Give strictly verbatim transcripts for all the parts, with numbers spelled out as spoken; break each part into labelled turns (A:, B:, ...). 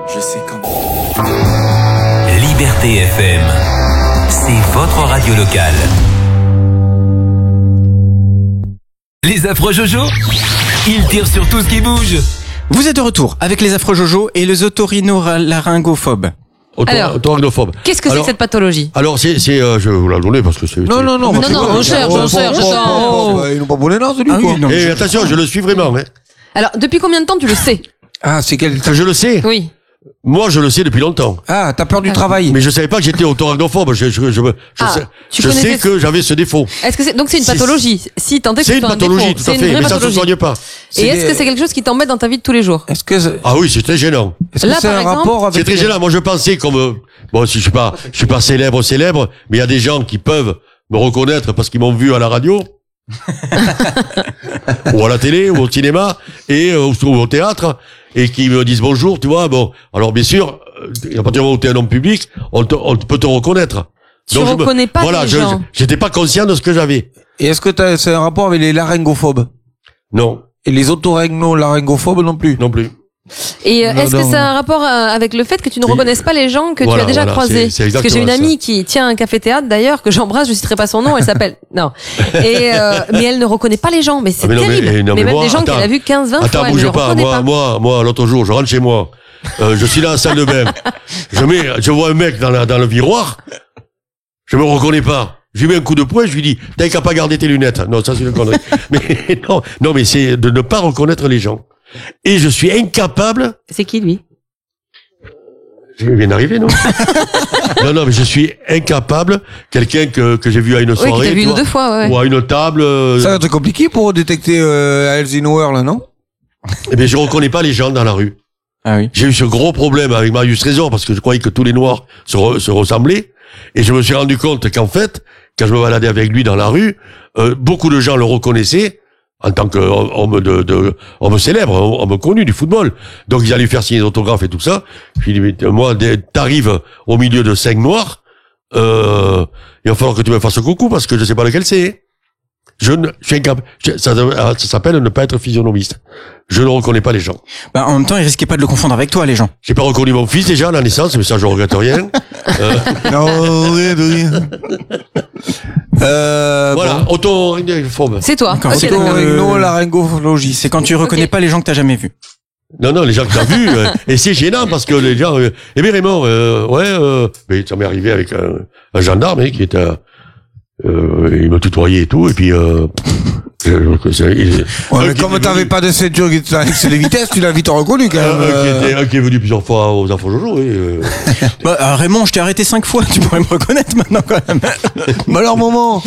A: Je sais quand.
B: Liberté F M, c'est votre radio locale. Les affreux Jojo, ils tirent sur tout ce qui bouge.
A: Vous êtes de retour avec les affreux Jojo et les otorhinolaryngophobe.
C: Alors,
D: Autorhinophobe.
C: Qu'est-ce que c'est que cette pathologie?
D: Alors, c'est, c'est, euh, je vais vous la donner parce que c'est.
E: Non, non, non,
C: non, non, on cherche, on cherche, attends.
E: Ils n'ont pas bonné là, celui, quoi.
D: Et attention, je le suis vraiment, hein.
C: Alors, depuis combien de temps tu le sais?
E: Ah, c'est quel...
D: Je le sais.
C: Oui.
D: Moi, je le sais depuis longtemps.
E: Ah, t'as peur du travail.
D: Mais je savais pas que j'étais autorhinophobe. Je, je, je, je,
C: Ah,
D: sais,
C: tu
D: je
C: connaissais
D: sais que j'avais ce défaut.
C: Est-ce que c'est, donc c'est une
D: C'est-
C: pathologie? Si, tant est que
D: C'est
C: ce
D: une
C: soit un
D: pathologie,
C: défaut.
D: tout
C: C'est
D: à
C: une
D: fait.
C: vraie
D: Mais ça se
C: pathologie.
D: soigne pas.
C: Et
E: C'est
C: est-ce
E: des-
C: que c'est quelque chose qui t'embête dans ta vie de tous les jours?
E: Est-ce que c'est,
D: Ah oui, c'est très gênant.
E: est-ce que
C: Là,
E: c'est
C: par
E: un
C: exemple,
E: rapport avec...
D: C'est très gênant. Moi, je pensais comme, euh, bon, si je suis pas, je suis pas célèbre, célèbre, mais il y a des gens qui peuvent me reconnaître parce qu'ils m'ont vu à la radio. ou à la télé, ou au cinéma, et, euh, ou au théâtre, et qui me disent bonjour, tu vois, bon. Alors, bien sûr, euh, à partir du moment où t'es un homme public, on, te, on peut te reconnaître.
C: Tu
D: Donc, je me-
C: reconnais pas
D: voilà,
C: les
D: je,
C: gens.
D: j'étais pas conscient de ce que j'avais.
E: Et est-ce que t'as, c'est un rapport avec les laryngophobes?
D: Non,
E: Et les otorhinolaryngophobe non plus?
D: non plus.
C: Et euh,
E: Non,
C: est-ce que
E: non.
C: c'est un rapport euh, avec le fait que tu ne
D: Oui.
C: reconnaisses pas les gens que
D: Voilà,
C: tu as déjà
D: voilà,
C: croisés?
D: c'est- c'est
C: Parce que j'ai une
D: exactement
C: amie qui tient un café-théâtre d'ailleurs, que j'embrasse, je citerai pas son nom, elle s'appelle... Non. Et, euh, mais elle ne reconnaît pas les gens, mais c'est
D: Ah, mais non, mais-
C: terrible.
D: eh, non,
C: mais
D: mais
C: même
D: moi,
C: des gens qu'elle
D: attends.
C: a vus quinze vingt
D: Attends,
C: fois, elle
D: bouge
C: ne le
D: pas.
C: reconnaît
D: Moi,
C: pas.
D: moi, moi, l'autre jour, je rentre chez moi. Euh, je suis dans la salle de bain. Je mets, je vois un mec dans, la, dans le miroir. Je me reconnais pas. Je lui mets un coup de poing, je lui dis, t'as qu'à pas garder tes lunettes. Non, ça c'est une connerie. mais non, non, mais c'est de ne pas reconnaître les gens. Et je suis incapable.
C: C'est qui lui?
D: Je viens d'arriver, non? non, non, mais je suis incapable. Quelqu'un que, que j'ai vu à une
C: Oui,
D: soirée.
C: qui t'a vu
D: tu
C: une ou
D: vois,
C: deux fois, ouais.
D: ou à une table. euh,
E: Ça va être compliqué pour détecter euh, Alzheimer, là, non?
D: eh bien, je reconnais pas les gens dans la rue.
A: Ah oui.
D: J'ai eu ce gros problème avec Marius Trésor parce que je croyais que tous les Noirs se, re- se ressemblaient. Et je me suis rendu compte qu'en fait, quand je me baladais avec lui dans la rue, euh, beaucoup de gens le reconnaissaient en tant qu'homme de, de, homme célèbre, homme connu du football. Donc ils allaient lui faire signer des autographes et tout ça. Puis il dit, mais moi, dès- t'arrives au milieu de cinq Noirs, euh, il va falloir que tu me fasses coucou parce que je sais pas lequel c'est. Je ne, je suis incapable. je- Ça, ça s'appelle ne pas être physionomiste. Je ne reconnais pas les gens.
A: Bah, en même temps, ils risquaient pas de le confondre avec toi, les gens.
D: J'ai pas reconnu mon fils déjà à la naissance, mais ça je regrette rien. Euh,
E: Non, rien de rien. Euh,
D: voilà,
E: bon.
D: autorhinophobe.
C: C'est toi.
A: D'accord,
C: Ok,
A: c'est
C: d'accord.
A: toi.
E: Otorhinolaryngologie.
A: C'est quand tu reconnais
C: Ok.
A: pas les gens que t'as jamais vus.
D: Non, non, les gens que t'as vus, euh, et c'est gênant parce que les gens, euh, eh bien Raymond, euh, ouais, euh, mais ça m'est arrivé avec un, un gendarme hein, qui était, euh, il me tutoyait et tout, et puis, euh, je- je- c'est- il-
E: Ouais,
D: un
E: mais
D: qui
E: comme
D: était
E: t'avais
D: venu-
E: pas de ceinture qui te les vitesses, tu l'as vite reconnu, quand
D: un,
E: même.
D: un qui
E: euh.
D: était- un qui est venu plusieurs fois aux Enfants Jojo, oui, euh.
A: Bah, euh, Raymond, je t'ai arrêté cinq fois, tu pourrais me reconnaître maintenant quand même.
E: Mais alors, moment.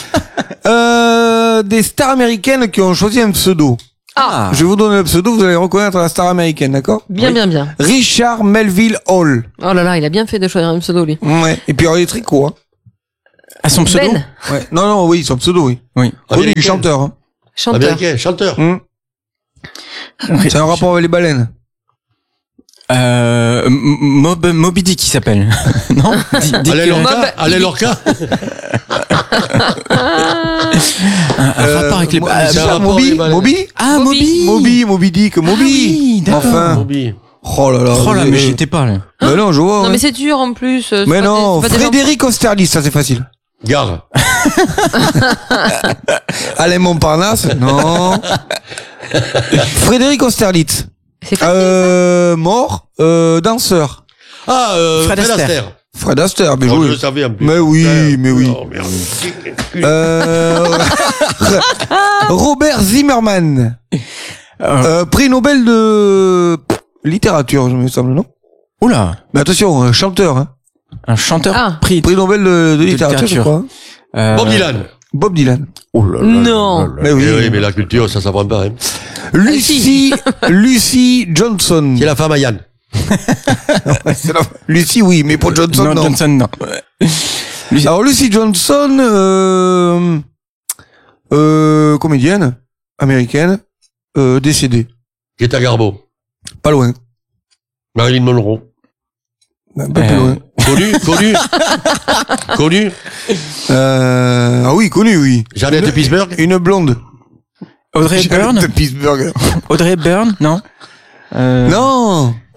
E: euh, des stars américaines qui ont choisi un pseudo.
C: Ah,
E: Je vais vous donner le pseudo, vous allez reconnaître la star américaine, d'accord?
C: bien, bien, bien.
E: Richard Melville Hall.
C: Oh là là, il a bien fait de choisir un pseudo, lui.
E: Ouais. Et puis, alors, il est tricot, hein.
A: À son pseudo.
C: Ben,
E: Ouais. Non, non, oui, son pseudo, oui.
A: Oui.
E: Connu,
D: Américain.
E: chanteur, hein.
C: chanteur.
D: Américain, chanteur.
E: Hum. C'est un rapport avec les baleines.
A: Euh, M- Mob, Moby Dick, qui s'appelle. Non? Di- Dick,
D: Alain
A: euh,
D: Lorca,
C: Mob-
D: Alain Lorca.
A: un, un rapport avec les,
E: Mo-
A: ah,
E: c'est
D: un
E: ça,
D: rapport
E: Moby,
D: avec les baleines.
E: Moby,
A: ah, Moby.
E: Moby, Moby Dick, Moby.
A: oui, d'accord.
E: Enfin.
D: Bobby.
E: Oh là là.
A: Oh là,
E: vous-
A: mais j'y étais pas, là.
E: Mais non, je vois.
C: Non,
E: ouais.
C: mais c'est dur en plus. euh, c'est
E: Mais
C: pas
E: non,
C: des- c'est pas des gens-
E: Frédéric Austerlitz, ça c'est facile.
D: Gare.
E: Alain Montparnasse, non. Frédéric Austerlitz.
C: C'est facile.
E: Euh, mort, euh, danseur.
D: Ah, euh,
A: Fred
D: Fred
A: Astaire.
D: Astaire.
E: Fred Astaire, bien
D: Oh, je
E: joué.
D: le savais en plus.
E: Mais oui,
D: Putain.
E: mais oui.
D: Oh, merde.
E: Euh, Robert Zimmerman. Euh, prix Nobel de littérature, je me semble, non?
A: Oula.
E: Mais attention, un chanteur, hein.
A: Un chanteur
C: Ah.
A: pris.
E: Prix Nobel de, de littérature, je
A: littérature.
E: crois.
A: Euh,
D: Bob Dylan.
E: Bob Dylan.
A: Oh là là.
C: Non.
A: là là.
E: Mais oui.
D: Eh oui, mais la culture, ça s'apprend pas. Hein.
E: Lucy, Lucy Johnson.
D: C'est la femme à Yann.
E: C'est la- Lucy, oui, mais pour Johnson, non.
A: Non, Johnson, non. Lui-
E: Alors, Lucy Johnson, euh, euh, comédienne, américaine, euh, décédée.
D: Greta Garbo.
E: Pas loin.
D: Marilyn Monroe.
E: Un peu
A: Euh,
E: plus loin.
D: Connu, connu, connu.
E: Euh, ah oui, connu, oui.
D: Jeannette
E: Une-
D: Pittsburgh.
E: Une blonde.
A: Audrey Hepburn.
E: Jeannette Pittsburgh.
A: Audrey Hepburn, non. Euh,
E: Non.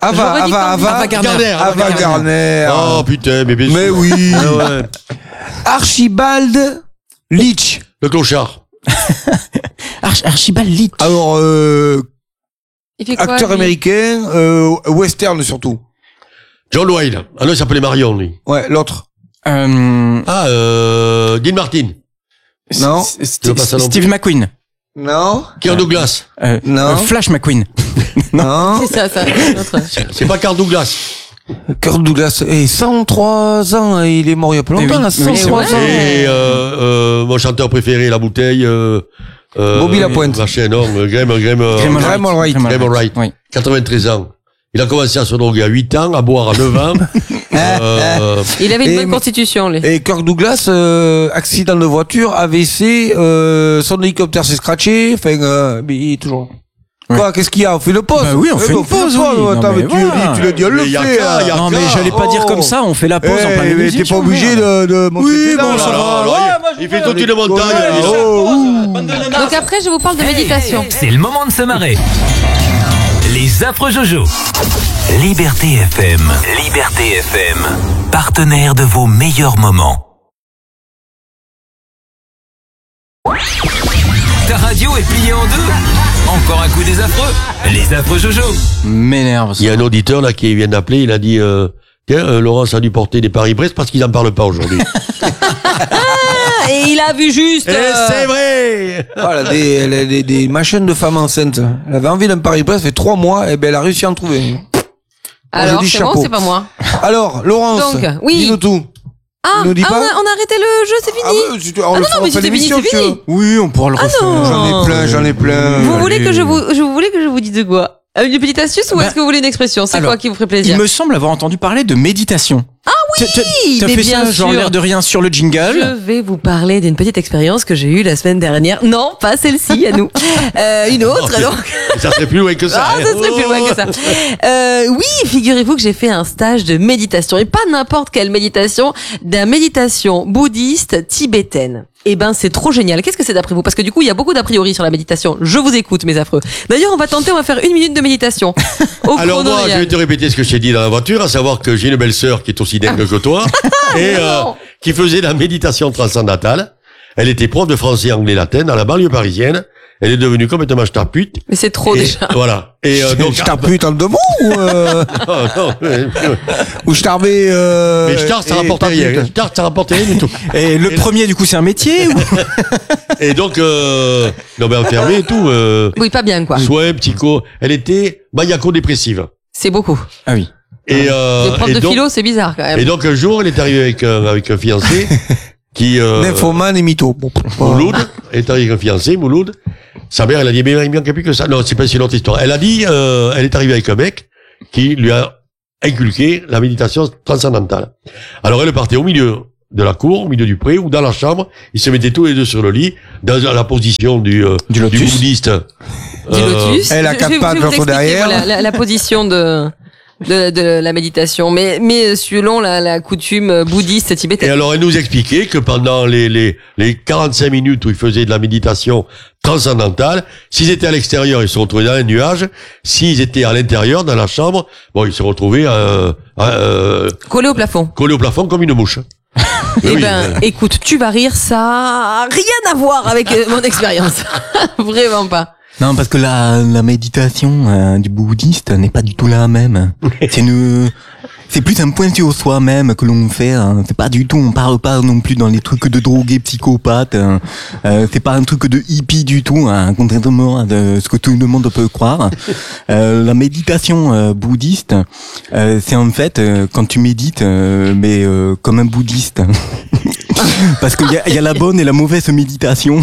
E: Ava,
C: J'aurais dit
E: Ava,
C: Candy.
E: Ava,
A: Ava Gardner.
E: Ava Gardner.
D: Oh putain, mais bien
E: Mais
D: sûr.
E: oui.
D: Ah ouais.
E: Archibald Leach.
D: Le clochard.
A: Arch- Archibald Leach.
E: Alors, euh,
C: Il fait quoi,
E: acteur
C: lui
E: américain, euh, western surtout.
D: John Wayne. Ah non, il s'appelait Marion, lui.
E: Ouais, l'autre.
A: Euh,
D: Ah, euh, Dean Martin.
E: Non.
A: S- S-
D: Tu veux pas ça non
A: Steve McQueen.
E: Non.
D: Kirk Douglas.
A: Euh,
E: Non.
A: euh, Flash McQueen.
E: Non.
C: C'est ça, ça. c'est notre-
D: C'est pas Kirk Douglas.
E: Kirk Douglas. Et cent trois ans, il est mort il y a pas
A: Eh
E: longtemps,
A: oui,
E: là,
A: oui,
E: cent
A: c'est
E: trois
A: vrai.
E: ans.
D: Et euh, euh, mon chanteur préféré, La Bouteille. Euh, euh,
E: Bobby Lapointe.
D: Machin, non, euh, Graham, Graham, euh,
A: Graham
E: Graham Allwright.
D: Graham Allwright.
A: Oui.
D: quatre-vingt-treize ans. Il a commencé à se droguer à huit ans, à boire à neuf ans. euh,
C: Il avait une
E: Et-
C: bonne constitution, lui.
E: Et Kirk Douglas, euh, accident de voiture, A V C, euh, son hélicoptère s'est scratché, enfin, euh, mais il est toujours.
A: Ouais.
E: Quoi, qu'est-ce qu'il y a? On fait le pause?
A: Bah oui, on
E: Eh
A: fait
E: ben,
A: une pause,
E: le
A: oui. Non,
E: Attends,
A: mais
E: mais tu
A: voilà.
E: le dis, tu le dis, on le
D: Mais y a
E: fait,
D: qu'à,
E: hein.
D: y a
A: Non, mais
D: qu'à.
A: j'allais pas dire
E: Oh.
A: comme ça, on fait la pause
E: Eh,
A: en plein
E: mais
A: milieu.
E: t'es pas obligé de, de montrer
A: Oui,
E: tes dents,
A: bon,
E: là.
A: ça va.
D: Alors,
E: Ouais,
D: il-
E: moi, je
D: il fait
E: fais
D: toute
E: les-
D: une montagne.
E: Ouais,
D: il-
E: oh, ouh.
C: Donc après, je vous parle de méditation.
B: C'est le moment de se marrer. Les affreux Jojo. Liberté F M. Liberté F M. Partenaire de vos meilleurs moments. Ta radio est pliée en deux. Encore un coup des affreux. Les affreux Jojo.
A: M'énerve.
D: Il y a un auditeur là qui vient d'appeler, il a dit euh, tiens, euh, Laurence a dû porter des Paris-Brest parce qu'ils en parlent pas aujourd'hui.
C: Ah, et il a vu juste.
D: Et
C: euh,
D: c'est vrai.
E: Voilà, des, elle a des, des machines de femmes enceintes. Elle avait envie d'un Paris-Brest, ça fait trois mois, et ben, elle a réussi à en trouver.
C: Alors,
E: dis
C: c'est
E: chapeau.
C: bon, c'est pas moi.
E: Alors, Laurence.
C: Donc, oui.
E: Dis-nous tout.
C: Ah,
E: Nous dis
C: ah,
E: pas
C: on, a, on a arrêté le jeu, c'est
E: Ah
C: fini.
E: ouais, tu- on
C: Ah
E: le
C: non,
E: fera
C: non, mais
E: pas
C: c'était fini,
E: l'émission,
C: c'est
E: tu
C: fini.
E: veux.
A: Oui, on pourra le
C: Ah
A: refaire.
C: non.
E: J'en ai plein, j'en ai plein.
C: Vous voulez
A: allez.
C: que je vous, je vous voulez que je vous dise de quoi? Euh, Une petite astuce ou
A: Bah,
C: est-ce que vous voulez une expression? C'est
A: alors,
C: quoi qui vous ferait plaisir?
A: Il me semble avoir entendu parler de méditation. Ah oui, T'as
C: mais
A: fait
C: bien
A: ça, genre
C: sûr.
A: l'air de rien sur le jingle.
C: Je vais vous parler d'une petite expérience que j'ai eue la semaine dernière. Non, pas celle-ci, à nous. Euh, une autre,
D: Non,
C: donc.
D: Ça serait plus loin que ça.
C: Ah,
D: hein.
C: ça serait plus loin que ça. Euh, oui, figurez-vous que j'ai fait un stage de méditation et pas n'importe quelle méditation, de la méditation bouddhiste tibétaine. Eh ben, c'est trop génial. Qu'est-ce que c'est d'après vous? Parce que du coup, il y a beaucoup d'a priori sur la méditation. Je vous écoute, mes affreux. D'ailleurs, on va tenter, on va faire une minute de méditation. Au
D: Alors
C: chrono,
D: moi, je
C: Yann.
D: vais te répéter ce que je t'ai dit dans la voiture, à savoir que j'ai une belle sœur qui est aussi dingue que toi, et euh,
C: non.
D: qui faisait la méditation transcendantale. Elle était prof de français, anglais, latin dans la banlieue parisienne. Elle est devenue complètement starpute.
C: Mais c'est trop
D: Et
C: déjà.
D: voilà. Et euh, donc,
E: je t'appuie en deux mots ou, euh,
D: non, non, euh,
E: ou je t'armais, euh,
D: mais Star, ça
E: et
D: rapportait
E: pas
D: rien.
E: pute.
D: Star, ça rapportait rien du tout.
A: Et le
D: Et-
A: premier, du coup, c'est un métier ou...
D: Et donc, euh, non mais enfermée et tout. Euh,
C: Oui, pas bien, quoi.
D: soins, psycho. Elle était maniaco-dépressive.
C: C'est beaucoup.
A: Ah oui.
D: Et, euh,
C: Les profs
D: et
C: de
D: donc,
C: philo, c'est bizarre, quand même.
D: et donc un jour, elle est arrivée avec un, avec un fiancé qui euh,
E: Nymphomane et mytho. Bon,
D: Mouloud, elle est arrivée avec un fiancé, Mouloud. Sa mère, elle a dit, mais il me manque plus que ça. Non, c'est pas c'est une autre histoire. Elle a dit, euh, elle est arrivée avec un mec qui lui a inculqué la méditation transcendantale. Alors elle partait au milieu de la cour, au milieu du pré ou dans la chambre. Ils se mettaient tous les deux sur le lit, dans la position du, euh,
A: Du lotus.
D: bouddhiste.
C: Du
D: Euh,
C: lotus.
E: elle a
C: Je-
E: quatre
C: je vais-
E: pattes,
C: je vais vous
E: l'autre
C: expliquer,
E: derrière.
C: voilà, la, la position de, de, de la méditation. Mais, mais selon la, la coutume bouddhiste
D: Et
C: tibétaine.
D: alors, elle nous expliquait que pendant les, les, les quarante-cinq minutes où ils faisaient de la méditation transcendantale, s'ils étaient à l'extérieur, ils se retrouvaient dans un nuage. S'ils étaient à l'intérieur, dans la chambre, bon, ils se retrouvaient euh, euh,
C: Collé au plafond.
D: collés au plafond comme une mouche.
C: Eh
D: Oui,
C: ben,
D: euh,
C: écoute, tu vas rire, ça a rien à voir avec euh, mon expérience. Vraiment pas.
A: Non, parce que la, la méditation euh, du bouddhiste n'est pas du tout la même. C'est une, c'est plus un point sur soi-même que l'on fait. Hein. C'est pas du tout, on parle pas non plus dans les trucs de drogués psychopathes. Hein. Euh, c'est pas un truc de hippie du tout, hein, contrairement à de ce que tout le monde peut croire. Euh, la méditation euh, bouddhiste, euh, c'est en fait euh, quand tu médites, euh, mais euh, comme un bouddhiste. Parce qu'il y a, il y a la bonne et la mauvaise méditation.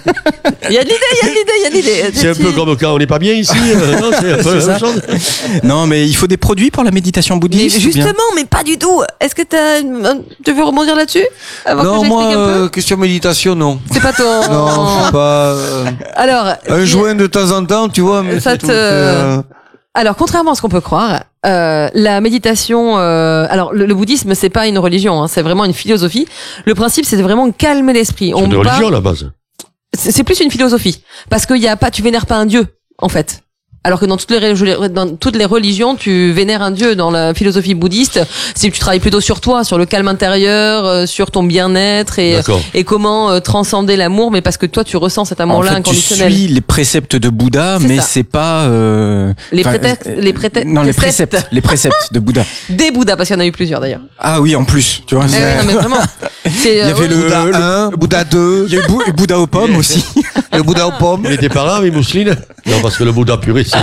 C: Il y a de l'idée, il y a de l'idée, il y a de l'idée.
D: c'est un peu comme quand on n'est pas bien ici. euh, non, c'est un peu la
A: C'est
D: même
A: ça.
D: chose.
A: Non, mais il faut des produits pour la méditation
C: Mais
A: bouddhiste. ou bien
C: justement, mais pas du tout. Est-ce que t'as, une- tu veux rebondir là-dessus? Avant
E: Non,
C: que
E: moi,
C: j'explique un peu?
E: euh, question méditation, non.
C: C'est pas ton.
E: Non, je sais pas, euh,
C: Alors.
E: un
C: il-
E: joint de temps en temps, tu vois, mais
C: Ça
E: c'est
C: te-
E: tout, euh,
C: Alors, contrairement à ce qu'on peut croire, euh, la méditation, euh, alors le, le bouddhisme, c'est pas une religion, hein, c'est vraiment une philosophie. Le principe, c'est de vraiment calmer l'esprit.
D: C'est
C: On
D: une
C: part-
D: religion, à la base.
C: c'est c'est plus une philosophie, parce qu'il y a pas, tu vénères pas un dieu, en fait. Alors que dans toutes les religions, dans toutes les religions, tu vénères un dieu. Dans la philosophie bouddhiste, c'est que tu travailles plutôt sur toi, sur le calme intérieur, euh, sur ton bien-être et
D: D'accord.
C: et comment euh, transcender l'amour, mais parce que toi tu ressens cet
A: En
C: amour-là
A: fait, tu
C: inconditionnel.
A: suis les préceptes de Bouddha,
C: C'est
A: mais
C: ça.
A: c'est pas euh,
C: Les
A: enfin,
C: prétextes,
A: euh,
C: les prétextes,
A: non les préceptes, les préceptes de Bouddha.
C: des Bouddhas, parce qu'il y en a eu plusieurs d'ailleurs.
A: Ah oui, en plus, tu vois.
C: Eh
A: c'est-
C: oui, non mais vraiment. C'est,
A: Il y
C: euh,
A: avait le,
E: Bouddha
A: le-
E: un, Bouddha deux,
A: il y a eu Bou- Bouddha aux pommes aussi.
E: le Bouddha aux pommes.
D: Il était pas là, mais Mousseline? Non, parce que le Bouddha purée, c'est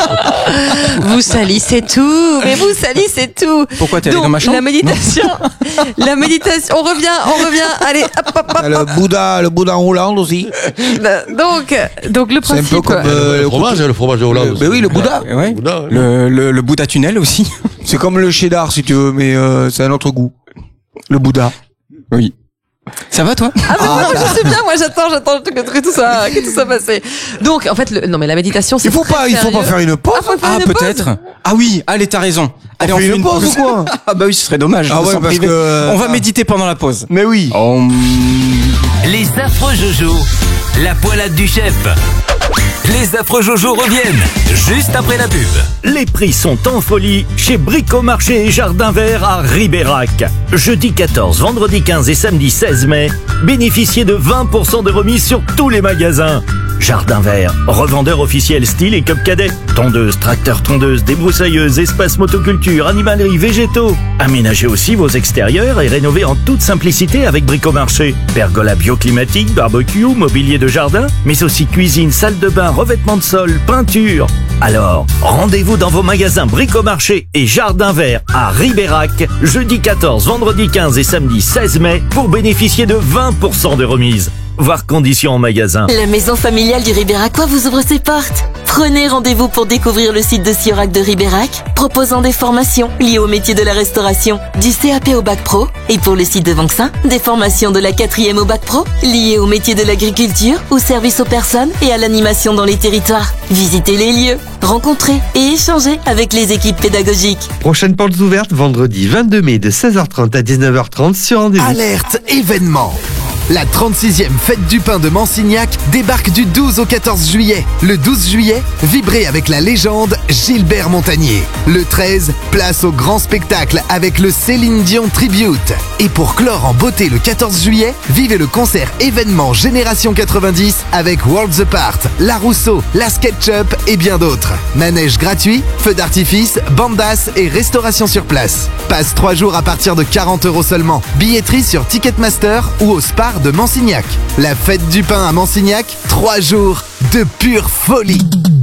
C: Vous salissez tout, mais vous salissez tout.
A: Pourquoi t'es allé
C: Donc,
A: dans ma chambre
C: La méditation, la méditation. On revient, on revient. Allez, hop, hop, hop,
E: Le
C: hop.
E: Bouddha, le Bouddha en Hollande aussi.
C: Donc, donc le
E: C'est un
C: principe.
E: peu comme euh,
D: le fromage, le fromage de Hollande.
E: Ben oui, le Bouddha.
A: Ouais.
D: Bouddha, ouais.
A: Le, le, le Bouddha tunnel aussi.
E: C'est comme le cheddar si tu veux, mais euh, c'est un autre goût. Le Bouddha.
A: Oui. Ça va toi?
C: Ah mais moi, je sais bien, moi j'attends, j'attends que, que tout ça, que tout ça passe. Donc en fait, le, non mais la méditation, c'est
E: Il faut
C: très
E: pas, il faut pas
C: sérieux.
E: faire une pause.
C: Ah, faut faire
A: Ah
C: une pause.
A: peut-être. Ah oui, allez t'as raison. Allez
E: On
A: on
E: fait
A: fait
E: une
A: une
E: pause
A: pause
E: ou quoi?
A: Ah bah oui, ce serait dommage.
E: Ah
A: de
E: ouais,
A: s'en
E: parce
A: priver.
E: que-
A: On va méditer pendant la pause.
E: Mais oui.
A: Oh,
B: Les affreux Jojo, la poilade du chef. Les affreux Jojo reviennent juste après la pub.
F: Les prix sont en folie chez Bricomarché et Jardin Vert à Ribérac. Jeudi quatorze, vendredi quinze et samedi seize mai, bénéficiez de vingt pour cent de remise sur tous les magasins. Jardin Vert, revendeur officiel style et Cup Cadet. Tondeuse, tracteur tondeuse, débroussailleuse, espace motoculture, animalerie, végétaux. Aménagez aussi vos extérieurs et rénovez en toute simplicité avec Bricomarché. Pergola bioclimatique, barbecue, mobilier de jardin, mais aussi cuisine, salle de bain, revêtement de sol, peinture. Alors, rendez-vous dans vos magasins Bricomarché et Jardin Vert à Ribérac, jeudi quatorze, vendredi quinze et samedi seize mai pour bénéficier de vingt pour cent de remise. Voir conditions en magasin.
G: La maison familiale du Ribéracois vous ouvre ses portes. Prenez rendez-vous pour découvrir le site de Siorac de Ribérac, proposant des formations liées au métier de la restauration, du C A P au Bac Pro, et pour le site de Vanxin, des formations de la quatrième au Bac Pro, liées au métier de l'agriculture, au service aux personnes et à l'animation dans les territoires. Visitez les lieux, rencontrez et échangez avec les équipes pédagogiques.
H: Prochaine portes ouvertes vendredi vingt-deux mai de seize heures trente à dix-neuf heures trente sur rendez-vous.
I: Alerte événement. La trente-sixième fête du pain de Mansignac débarque du douze au quatorze juillet. Le douze juillet, vibrez avec la légende Gilbert Montagnier. Le treize, place au grand spectacle avec le Céline Dion Tribute. Et pour clore en beauté le quatorze juillet, vivez le concert événement Génération quatre-vingt-dix avec Worlds Apart, La Rousseau, La SketchUp et bien d'autres. Manège gratuit, feux d'artifice, bandas et restauration sur place. Passe trois jours à partir de quarante euros seulement. Billetterie sur Ticketmaster ou au Spar de Mansignac. La fête du pain à Mansignac, trois jours de pure folie.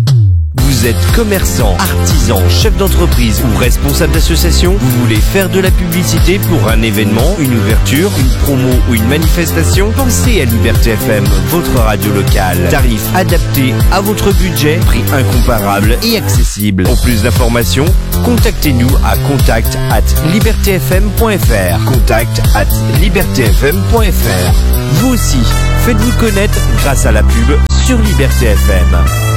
H: Vous êtes commerçant, artisan, chef d'entreprise ou responsable d'association, vous voulez faire de la publicité pour un événement, une ouverture, une promo ou une manifestation? Pensez à Liberté F M, votre radio locale. Tarif adapté à votre budget, prix incomparable et accessible. Pour plus d'informations, contactez-nous à contact at liberté f m point f r. Contact at liberté f m point f r. Vous aussi, faites-vous connaître grâce à la pub sur Liberté F M.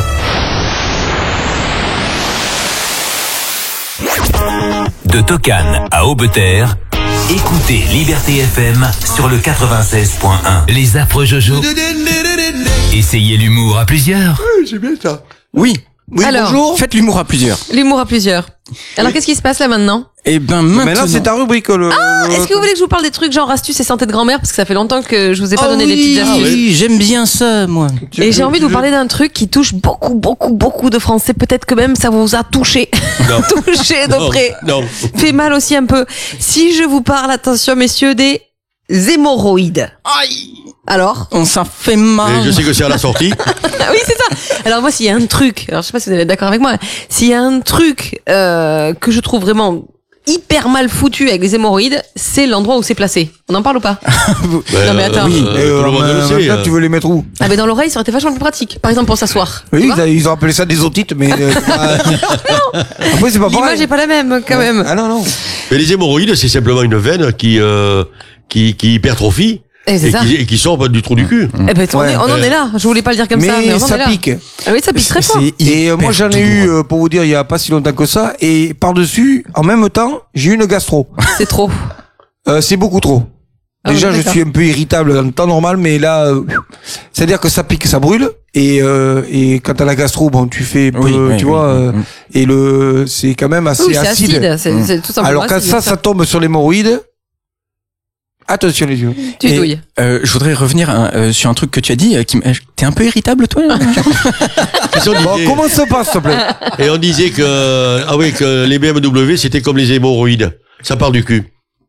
B: De Tocane à Aubeterre, écoutez Liberté F M sur le quatre-vingt-seize point un. Les affreux Jojo. Essayez l'humour à plusieurs.
D: J'ai bien ça.
A: oui.
E: Oui,
C: Alors.
E: bonjour.
A: Faites l'humour à plusieurs.
C: L'humour à plusieurs. Alors qu'est-ce qui se passe là maintenant?
A: Et ben maintenant.
E: Maintenant, c'est ta rubrique. Le,
C: Ah,
E: le-
C: est-ce que vous voulez que je vous parle des trucs genre astuces et santé de grand-mère, parce que ça fait longtemps que je vous ai pas
A: Ah
C: donné des
A: oui,
C: petites astuces.
A: oui, j'aime bien ça, moi.
C: Et j'ai envie de vous parler d'un truc qui touche beaucoup, beaucoup, beaucoup de Français. Peut-être que même ça vous a touché.
D: Non.
C: touché de
D: Non,
C: près.
D: non.
C: Fait mal aussi un peu. Si je vous parle, attention messieurs, des hémorroïdes.
A: Aïe.
C: Alors?
A: On s'en fait mal.
D: Et je sais que c'est à la sortie.
C: Ah oui, c'est ça. Alors moi, s'il y a un truc, alors je sais pas si vous allez être d'accord avec moi, s'il y a un truc euh, que je trouve vraiment hyper mal foutu avec les hémorroïdes, c'est l'endroit où c'est placé. On en parle ou pas?
D: Ben,
C: Non, mais attends.
E: Oui,
D: euh,
E: et,
D: tout
E: euh,
D: le monde
E: en
D: le
E: même
D: sait.
E: temps,
D: euh.
E: tu veux les mettre où?
C: Ah ben dans l'oreille, ça aurait été vachement plus pratique. Par exemple pour s'asseoir. Tu
E: Oui,
C: vois,
E: ils, ils ont appelé ça des otites, mais euh, c'est pas- après c'est pas
C: l'image
E: pareil.
C: est pas la même quand même.
E: Ah non non.
D: Mais les hémorroïdes, c'est simplement une veine qui, euh, qui, qui hypertrophie.
C: Et c'est
D: Et
C: ça.
D: qui, et qui sort du trou du cul.
C: Eh ben, on,
E: Ouais.
C: est- on en est là. Je voulais pas le dire comme
E: mais
C: ça, mais on en
E: ça
C: est là.
E: pique.
C: Ah oui, ça pique très fort.
A: C'est
E: Et euh, moi
A: hyper
E: j'en ai eu,
A: douloureux.
E: euh, pour vous dire, il y a pas si longtemps que ça, et par dessus, en même temps, j'ai eu une gastro.
C: C'est trop.
E: Euh, c'est beaucoup trop.
C: Ah,
E: Déjà,
C: oui,
E: je
C: d'accord.
E: suis un peu irritable dans le temps normal, mais là, euh, c'est-à-dire que ça pique, ça brûle, et euh, et quand t'as la gastro, bon, tu fais, peu,
A: Oui, oui,
E: tu
A: oui,
E: vois,
A: oui,
E: euh,
A: oui.
E: et le, c'est quand même assez
C: Oui, c'est
E: acide.
C: acide, c'est c'est tout simplement
E: Alors quand
C: acide,
E: ça,
C: bien
E: ça
C: sûr.
E: tombe sur l'hémorroïde, attention les yeux.
C: Tu
A: Et,
C: douilles.
A: euh, je voudrais revenir hein, euh, sur un truc que tu as dit. Euh, qui, m- euh, t'es un peu irritable, toi là
D: Qu'est-ce qu'on
E: Bon,
D: disait
E: comment ça passe, s'il te plaît?
D: Et on disait que, ah oui, que les B M W, c'était comme les hémorroïdes. Ça part du cul.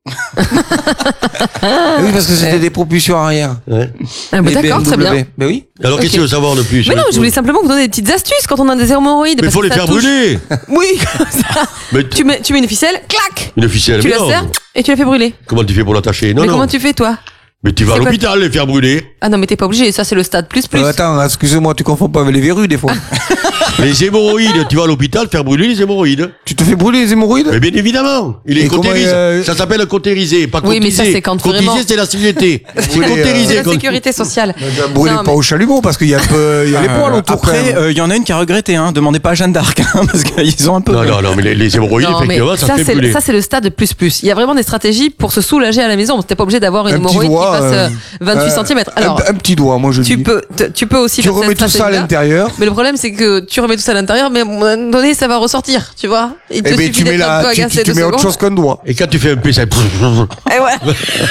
E: Oui, parce que c'était des propulsions arrière.
D: Ouais.
C: Ah, bah,
E: Les
C: d'accord, très
E: B M W.
C: bien.
E: Ben oui.
D: Alors, qu'est-ce
C: Ok.
D: que tu veux savoir de plus?
C: Mais non, je voulais simplement vous donner des petites astuces quand on a des hémorroïdes.
D: Mais il
C: parce
D: faut
C: que
D: les
C: ça
D: faire
C: touche.
D: brûler.
C: Oui, comme ça.
D: Mais
C: Tu mets, tu mets une ficelle, clac,
D: une ficelle,
C: tu
D: mais
C: la
D: non.
C: serres et tu la fais brûler.
D: Comment tu fais pour l'attacher? Non,
C: mais
D: non.
C: comment tu fais, toi?
D: Mais tu vas à
C: C'est quoi-
D: l'hôpital les faire brûler.
C: Ah non, mais t'es pas obligé. Ça, c'est le stade plus plus.
E: Euh, attends, excuse-moi, tu confonds pas avec les verrues, des fois.
D: Les hémorroïdes, tu vas à l'hôpital faire brûler les hémorroïdes.
E: Tu te fais brûler les hémorroïdes?
D: Mais bien évidemment. Il est
E: Et comment,
D: cautérisé.
E: euh,
D: Ça s'appelle cautérisé, pas
C: Oui, mais
D: cotisé.
C: ça, c'est quand
D: Cotisé,
C: vraiment-
D: c'est la sécurité. C'est
E: Oui, euh,
D: cautérisé.
C: la
D: quand-
C: sécurité sociale.
E: Brûlez
C: Non,
E: pas
C: mais-
E: au chalumeau, parce qu'il y a, un peu- il y a les poils
A: Euh,
E: autour. quand
A: Après,
E: même.
A: il y en a une qui a regretté. Hein. Demandez pas à Jeanne d'Arc, hein, parce qu'ils ont un peu.
D: Non, non, non, mais les, les hémorroïdes,
C: Non, mais
D: effectivement, ça,
C: ça,
D: fait
C: c'est
D: brûler.
C: ça, c'est le stade plus plus. Il y a vraiment des stratégies pour se soulager à la maison. T'es pas obligé d'avoir une
E: Un petit
C: hémorroïde
E: doigt,
C: qui fasse
E: euh,
C: euh, vingt-huit
E: euh,
C: centimètres. Alors,
E: un, un petit doigt, moi je
C: tu
E: dis.
C: peux, t- tu peux aussi
E: Tu
C: faire cette
E: remets tout ça à
C: stratégie-là.
E: l'intérieur.
C: Mais le problème, c'est que tu remets tout ça à l'intérieur, mais à un moment donné, ça va ressortir, tu vois. Il te
E: Eh ben,
C: suffit
E: tu mets
C: d'être un peu
E: la, tu,
C: agacé
E: tu, tu
C: deux
E: mets autre
C: secondes.
E: chose qu'un doigt.
D: Et quand tu fais un P, ça...
C: Eh ouais.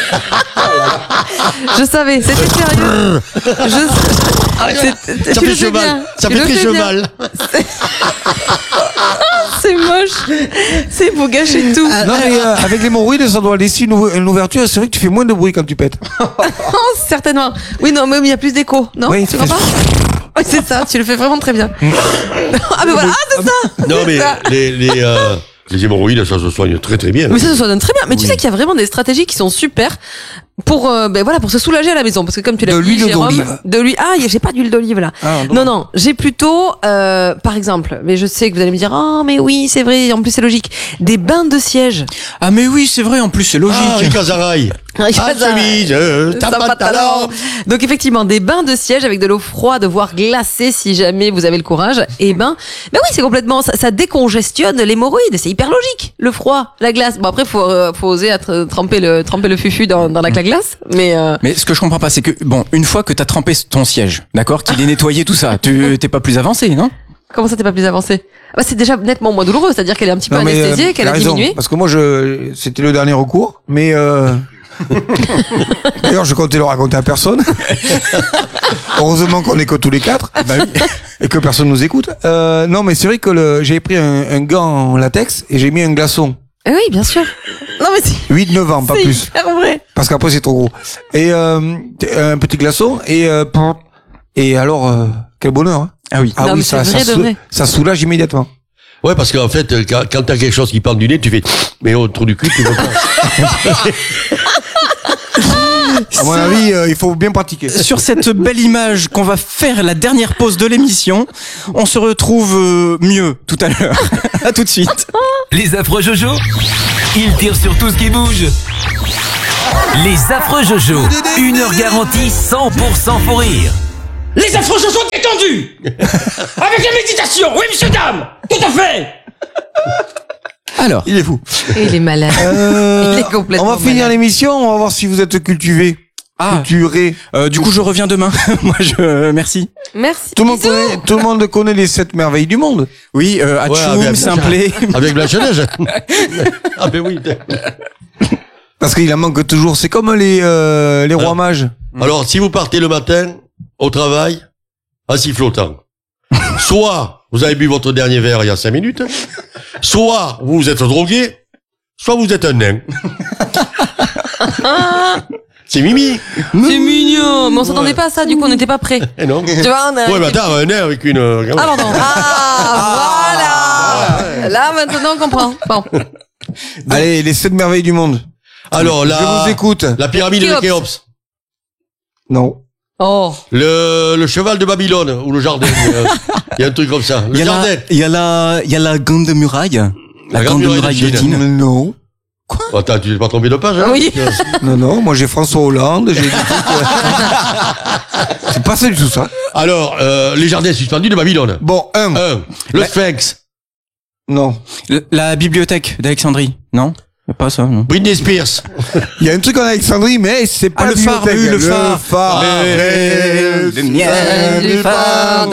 C: Je savais, c'était sérieux. Je... c'est-
D: Ça
C: tu
D: fait
C: le fais
D: cheval.
C: bien.
D: Ça
C: Tu
D: fait
C: le
D: très
C: fais bien.
D: cheval.
C: C'est moche. C'est pour gâcher tout.
E: Non, mais euh, avec l'hémorroïde, ça doit laisser une, ouv- une ouverture. C'est vrai que tu fais moins de bruit quand tu pètes.
C: Oh, certainement. Oui, non, mais il y a plus d'écho, non?
E: Oui,
C: tu
E: ça
C: vois
E: fait-
C: pas? Oui, c'est ça, tu le fais vraiment très bien. Ah, mais voilà, ah, c'est ça!
D: Non, mais
C: Ça.
D: les, les, euh, les hémorroïdes, ça se soigne très très bien.
C: Mais ça se donne très bien. Mais tu sais qu'il y a vraiment des stratégies qui sont super pour, euh, ben voilà, pour se soulager à la maison. Parce que comme tu l'as
E: De
C: dit,
E: l'huile
C: Jérôme,
E: d'olive.
C: de l'huile. Ah, y a- j'ai pas d'huile d'olive là.
E: Ah,
C: non, non, j'ai plutôt, euh, par exemple, mais je sais que vous allez me dire, oh, mais oui, c'est vrai, en plus c'est logique, des bains de siège.
A: Ah mais oui, c'est vrai. En plus, c'est logique.
D: Ah, Rick Azaray. Ah, chemise, euh,
C: Sans
D: t'as pas de talent.
C: Donc effectivement, des bains de siège avec de l'eau froide, voire glacée si jamais vous avez le courage. Et ben, ben oui, c'est complètement, ça, ça décongestionne l'hémorroïde. C'est hyper logique. Le froid, la glace. Bon après, faut, euh, faut oser être- tremper le, tremper le fufu dans, dans la glace. Mais euh,
A: Mais ce que je comprends pas, c'est que bon, une fois que t'as trempé ton siège, d'accord, qu'il est nettoyé tout ça, tu t'es pas plus avancé, non?
C: comment ça t'es pas plus avancé? Ah bah, c'est déjà nettement moins douloureux. C'est-à-dire qu'elle est un petit peu
E: Non, mais, euh,
C: anesthésiée, qu'elle
E: t'as
C: a
E: raison,
C: diminué.
E: Parce que moi, je, c'était le dernier recours, mais euh... d'ailleurs, je comptais le raconter à personne. Heureusement qu'on est que tous les quatre. Bah oui. Et que personne nous écoute. Euh, non, mais c'est vrai que le, j'ai pris un, un gant en latex et j'ai mis un glaçon.
C: Eh oui, bien sûr. Non mais c'est
E: huit neuf ans, pas
C: c'est
E: plus.
C: hyper vrai.
E: Parce qu'après, c'est trop gros. Et, euh, un petit glaçon et, euh, et alors, euh, quel bonheur, hein.
A: Ah oui.
E: Ah
C: Non,
E: oui,
C: mais
E: ça,
C: c'est
E: ça,
C: vrai de
E: sou-
C: vrai.
E: ça soulage immédiatement.
D: Ouais, parce qu'en fait, euh, quand, quand t'as quelque chose qui part du nez, tu fais, mais au trou du cul, tu vois pas.
E: À mon avis, euh, il faut bien pratiquer.
A: Sur cette belle image qu'on va faire la dernière pause de l'émission, on se retrouve euh, mieux tout à l'heure. À tout de suite.
B: Les affreux Jojo, ils tirent sur tout ce qui bouge. Les affreux Jojo, une heure garantie cent pour cent pour rire.
J: Les affreux se sont détendus avec la méditation. Oui, monsieur, dame, tout à fait.
A: Alors,
E: Il est fou.
C: Et il est malade.
E: Euh,
C: Il est complètement
E: on va finir
C: malade.
E: l'émission, on va voir si vous êtes cultivé.
A: ah,
E: Culturé.
A: euh, du coup, je reviens demain. Moi, je merci.
C: Merci.
E: Tout le monde
C: Bisous.
E: connaît, tout le monde connaît les sept merveilles du monde.
A: Oui, euh,
D: Ouais,
A: Atchoum,
D: avec-
A: Simplet.
D: Avec Blanche-Neige. Ah, ben oui.
E: Parce qu'il en manque toujours. C'est comme les, euh, les rois
D: Alors.
E: mages.
D: Alors, si vous partez le matin, au travail, en sifflotant, soit vous avez bu votre dernier verre il y a cinq minutes, soit vous vous êtes drogué, soit vous êtes un nain. C'est Mimi.
C: C'est mignon. Mais on s'attendait pas à ça. Du coup, on n'était pas prêts.
D: Eh non.
C: Tu vois, on a...
D: Ouais, bah attends, un nain avec une...
C: Ah pardon. Ah, voilà. Là maintenant on comprend. Bon.
E: Allez, les sept merveilles du monde.
D: Alors, la...
E: Je vous écoute.
D: La pyramide de
C: Khéops.
D: Khéops.
E: Non.
C: Oh.
D: Le, le cheval de Babylone, ou le jardin. euh, Il y a un truc comme ça.
A: Il y
D: Le
A: a
D: jardin.
A: la, il y a la, il y a la grande muraille. La, grande muraille de Chine.
E: Non.
D: Oh, attends, tu t'es pas trompé de page, hein?
C: Oui.
E: Non, non. Moi, j'ai François Hollande. J'ai des trucs, euh, C'est pas ça du tout, ça.
D: Alors, euh, les jardins suspendus de Babylone.
E: Bon, un.
D: Un. Le
A: La-
D: Sphinx.
E: Non.
A: Le- La bibliothèque d'Alexandrie, non?
K: Pas ça, non.
D: Britney Spears.
E: Il y a un truc en Alexandrie, mais c'est pas
K: Ah, le phare,
E: bibliothèque.
K: oui, le phare.
E: Le phare.
K: Ah,
E: Le
C: Le phare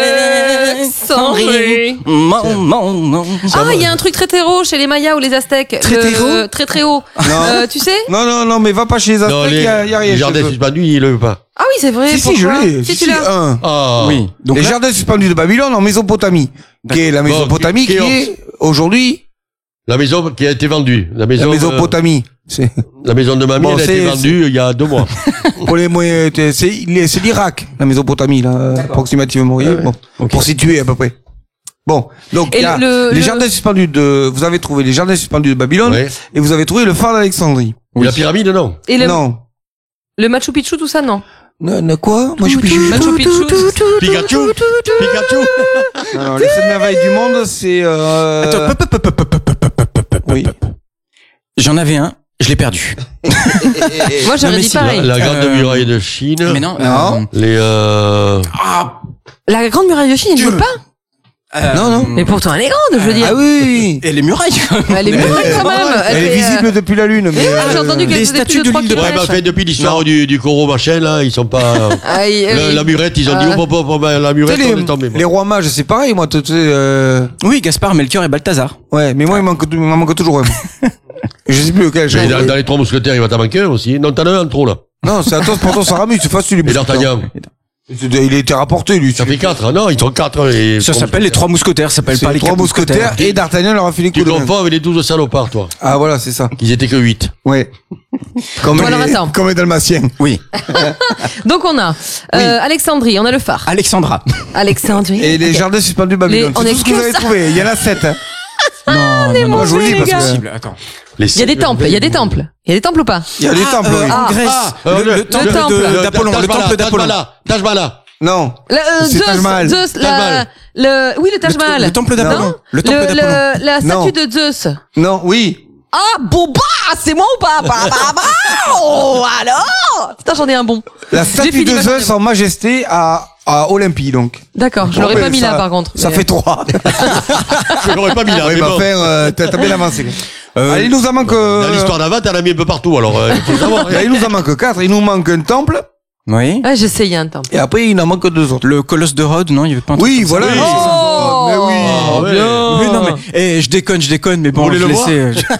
C: d'Alexandrie.
K: Mon, mon, mon.
C: Ah, il y a un truc très très haut chez les Mayas ou les Aztèques.
K: Très, très
C: Le-
K: haut
C: Très très haut.
E: Non.
C: Euh, tu sais?
E: Non, non, non, mais va pas chez les
D: Non,
E: Aztèques, il
D: les,
E: y a, y a rien.
D: les
E: chez
D: jardins
E: eux.
D: suspendus, il le veut pas.
C: Ah oui, c'est vrai.
E: Si, si, je
C: pourquoi
E: l'ai.
C: Si,
E: Si,
C: tu
E: si,
C: l'as.
E: un.
D: Ah.
K: Oui. Donc
E: les
K: là,
E: jardins suspendus de Babylone en Mésopotamie. Qui est la
D: Bon,
E: Mésopotamie
D: qui-
E: qui
D: qui-
E: est aujourd'hui
D: La maison qui a été vendue. La
E: la
D: maison,
E: Mésopotamie. C'est,
D: euh, la maison de mamie,
E: Bon,
D: elle a été
E: c'est-
D: vendue il y a deux mois.
E: pour les moyens, c'est, c'est c'est l'Irak, la Mésopotamie, là, approximativement, vous voyez, bon, pour situer à peu près. Bon, donc,
C: Et
E: il y a
C: le-
E: les
C: le-
E: jardins suspendus de, vous avez trouvé les jardins suspendus de Babylone,
D: Ouais.
E: et vous avez trouvé le phare d'Alexandrie.
D: Et la pyramide, non.
C: Et le,
E: Non.
C: le Machu Picchu, tout ça, non?
E: Ne, ne quoi? Moi, je suis
C: Machu Picchu.
D: Pikachu. Pikachu.
E: Alors, les sept merveilles du monde, c'est, euh...
K: Attends, pop, pop, pop, pop, pop, pop, pop, pop, pop,
E: oui.
K: pop. J'en avais un, je l'ai perdu.
C: Moi, j'aurais
K: mais
C: dit
K: si,
C: pareil.
D: La, la grande
K: Euh,
D: muraille de Chine.
K: Mais non.
E: Non.
D: Les, euh,
C: La grande muraille de Chine, il ne veut pas?
K: Euh,
E: Non, non.
C: Mais pourtant, elle est grande, je veux dire.
E: Ah oui!
K: Et les murailles.
C: Elle est muraille quand même.
E: Elle est
C: fait, euh,
E: visible depuis la Lune, mais,
C: Ah, j'ai entendu
E: euh,
C: qu'elle
K: les
C: faisait
K: statues
C: plus de
K: de
C: trois
K: l'île de
D: ouais,
C: kilomètres.
D: bah, fait, depuis l'histoire du, du Coro machin, là, ils sont pas,
C: Ah, il-
D: la,
C: oui.
D: la murette, ils ont dit,
C: Euh,
D: oh, oh, oh, bah, la
E: tu
D: murette,
E: sais,
D: on est tombé.
E: les, les rois mages, c'est pareil, moi, tu sais, euh...
K: Oui, Gaspard, Melchior et Balthazar.
E: ouais, mais moi, il manque, il m'en manque toujours un. Je sais plus lequel.
D: Mais
E: j'ai-
D: dans, dans les trois mousquetaires, il va t'en manquer un aussi. Non, t'en as un en trop, là.
E: Non, c'est Athos, Porthos, Aramis, c'est facile, les
D: Et d'Artagnan.
E: Il a été rapporté, lui.
D: Ça fait quatre, hein. Non, ils sont quatre. Et
K: Ça s'appelle les trois mousquetaires, ça s'appelle
E: C'est
K: pas
E: les
K: les
E: trois
K: quatre
E: mousquetaires, et D'Artagnan leur a fait les
D: Tu
E: coups de main.
D: confonds avec les douze salopards, toi.
E: Ah, voilà, c'est ça.
D: Ils étaient que huit.
E: Ouais. Comme
C: Bon, alors,
E: les,
C: attends.
E: comme les Dalmatiens.
K: Oui.
C: Donc, on a euh, Alexandrie, on a le phare.
K: Alexandra.
C: Alexandrie.
E: Et les
C: Ok.
E: jardins suspendus de Babylone.
C: Les- on
E: C'est
C: est
E: tout ce que
C: que
E: vous avez
C: ça.
E: trouvé. Il y en a sept, hein.
K: Non, non, non.
E: Moi, je vous le dis
C: les
E: parce
C: gars.
E: que,
K: Possible, attends.
D: Les
E: Ah,
C: Il y a des temples, il y a des temples. Il y a des temples ou pas?
E: il y a des temples,
K: euh,
E: oui.
K: en Grèce.
D: euh,
K: le, le temple
C: temple.
K: de-
C: Le
K: d'Apollon. Le temple d'Apollon.
D: Taj Mahal.
E: Non.
C: Le, euh,
E: C'est
C: Zeus,
E: Taj Mahal.
C: Zeus,
D: Taj
C: la,
D: Mahal.
C: le, oui, le Taj Mahal.
K: Le temple d'Apollon.
C: Non
K: Le temple d'Apollon.
C: le- La
E: Non.
C: statue de Zeus.
E: Non, oui.
C: Ah, bon, bah, c'est moi ou pas? Bah, bah, bah, oh, alors! Putain, j'en ai un bon.
E: La
C: J'ai
E: statue
C: fini
E: de
C: ma
E: Zeus
C: deuxième.
E: en majesté à, à Olympie, donc.
C: D'accord, je
E: Bon,
C: l'aurais
E: ben,
C: pas mis
E: ça-
C: là, par contre.
E: Ça
C: Mais-
E: fait trois.
D: Je l'aurais pas mis là,
E: Oui,
D: mais
E: bah,
D: bon.
E: faire, euh, t'as t'as bien avancé.
K: Euh,
E: Allez, il nous en manque, euh,
D: Dans l'histoire d'avant, t'en as mis un peu partout, alors, euh, il faut savoir.
E: là, il nous en manque quatre. Il nous manque un temple,
K: Oui.
C: Ouais, j'essayais un temple.
E: et après, il en manque deux autres.
K: Le colosse de Rhodes, non, il y avait pas un truc
E: Oui,
K: comme ça.
E: voilà.
D: Oui.
E: c'est ça.
C: Oh,
E: Mais oui.
D: Ah, ouais.
C: bien.
K: Oui, non, mais, eh, je déconne, je déconne, mais bon,
D: Vous voulez
K: je
D: le
K: laissais, euh, je-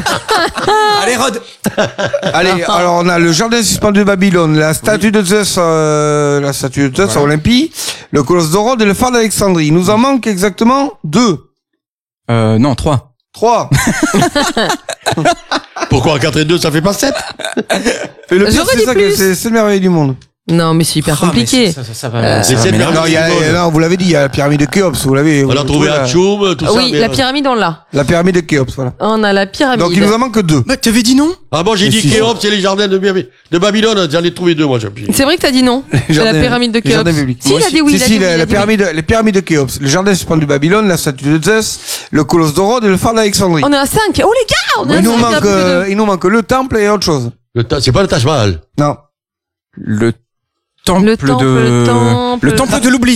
K: Allez, Rhodes!
E: Allez, alors on a le jardin suspendu de Babylone, la statue de Zeus, euh, la statue de Zeus à Olympie, le colosse de Rhodes et le phare d'Alexandrie. Il nous en manque exactement deux.
K: Euh, non, trois.
E: Trois.
D: Pourquoi quatre et deux, ça fait pas sept?
E: Et le pire,
C: J'aurais
E: c'est
C: dit
E: ça
C: plus.
E: que c'est c'est le merveille du monde.
C: Non, mais c'est hyper
K: Ah, mais
C: compliqué.
K: ça, ça, ça va,
C: Euh,
K: ça va
D: c'est
K: m'énerver.
E: Non, il y a, non, vous l'avez dit, il y a la pyramide de Khéops, vous l'avez.
D: On
E: vous
D: a trouvé
E: la-
D: Hatchoum, tout ça.
C: Oui,
D: mais,
C: la
D: euh,
C: pyramide, on l'a.
E: La pyramide de Khéops, voilà.
C: On a la pyramide.
E: Donc il nous en manque deux.
K: Bah, t'avais dit non?
D: Ah bon, j'ai
E: Mais
D: dit
E: si.
D: Khéops, c'est les jardins de, Baby- de Babylone, j'en ai trouvé deux, moi, j'ai appuyé.
C: C'est vrai que t'as dit non. C'est la
E: Jardin-
C: pyramide de
E: les jardins
C: Khéops.
E: bibliques.
C: Si, il a dit oui.
E: Si,
C: il a
E: si,
C: dit oui,
E: la,
C: il a
E: la
C: dit oui.
E: pyramide, les pyramides de Khéops, le jardin suspendu de Babylone, la statue de Zeus, le colosse de Rhodes et le phare d'Alexandrie.
C: On est à cinq. Oh les gars, on est
E: Il
C: à
E: nous
C: cinq.
E: manque, euh, il nous manque le temple et autre chose.
D: Le ta- C'est pas le Taj Mahal.
E: Non.
K: Le temple,
C: Le temple,
K: de...
C: le temple.
K: Le temple de l'oubli.